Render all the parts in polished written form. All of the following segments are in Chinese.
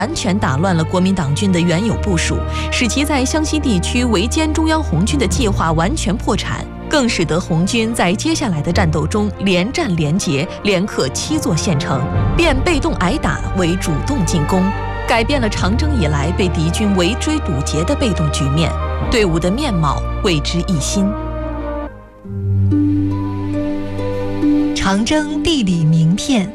完全打乱了国民党军的原有部署，使其在湘西地区围歼中央红军的计划完全破产，更使得红军在接下来的战斗中连战连捷，连克7座县城，变被动挨打为主动进攻，改变了长征以来被敌军围追堵截的被动局面，队伍的面貌为之一新。 长征地理名片。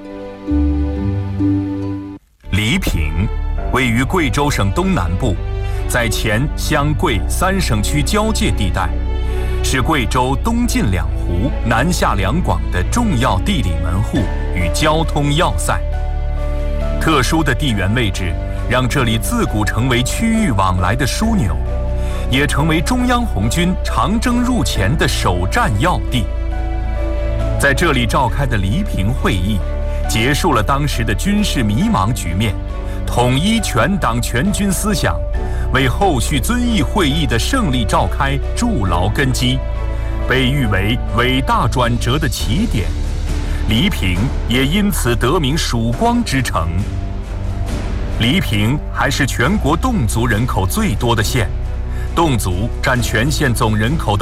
黎平位于贵州省东南部，在黔湘贵3省区交界地带，是贵州东进2湖、南下2广的重要地理门户与交通要塞。特殊的地缘位置让这里自古成为区域往来的枢纽，也成为中央红军长征入黔的首战要地。在这里召开的黎平会议，结束了当时的军事迷茫局面，统一全党全军思想，为后续遵义会议的胜利召开筑牢根基，被誉为伟大转折的起点。黎平也因此得名曙光之城。黎平还是全国侗族人口最多的县，侗族占全县总人口的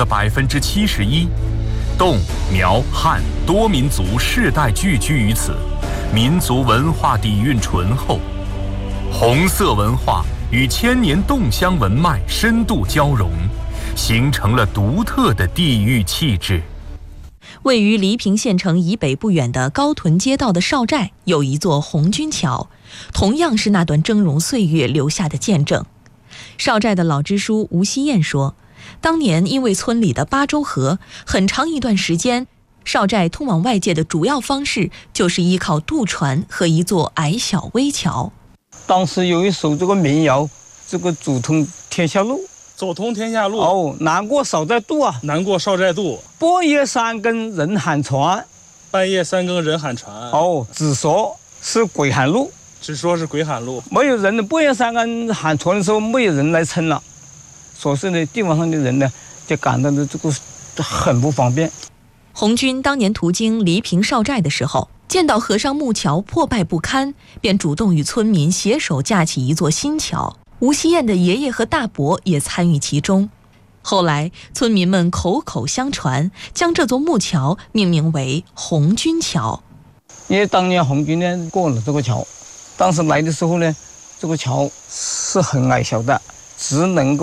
71%，侗、苗、汉多民族世代聚居于此，民族文化底蕴醇厚，红色文化与千年侗乡文脉深度交融，形成了独特的地域气质。 位于黎平县城以北不远的高屯街道的邵寨有一座红军桥，同样是那段峥嵘岁月留下的见证。邵寨的老支书吴希燕说，当年因为村里的八州河，很长一段时间邵寨通往外界的主要方式就是依靠渡船和一座矮小危桥。 当时有一首这个民谣，这个走通天下路， 走通天下路哦，难过少在渡啊， 难过少在渡。 半夜3更人喊船， 半夜3更人喊船。 哦，只说是鬼喊路， 只说是鬼喊路， 没有人的。半夜3更喊船的时候，没有人来撑了，所以呢，地方上的人呢就感到这个很不方便。 红军当年途经黎平邵寨的时候，见到河上木桥破败不堪，便主动与村民携手架起一座新桥。吴希燕的爷爷和大伯也参与其中。后来村民们口口相传，将这座木桥命名为红军桥。 因为当年红军呢过了这个桥，当时来的时候呢，这个桥是很矮小的，只能够